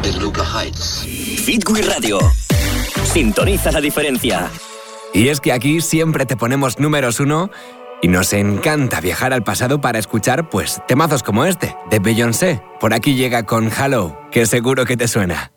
en Luca Heights. Fitwi Radio. Sintoniza la diferencia. Y es que aquí siempre te ponemos números 1 y nos encanta viajar al pasado para escuchar, pues, temazos como este, de Beyoncé. Por aquí llega con Hello, que seguro que te suena.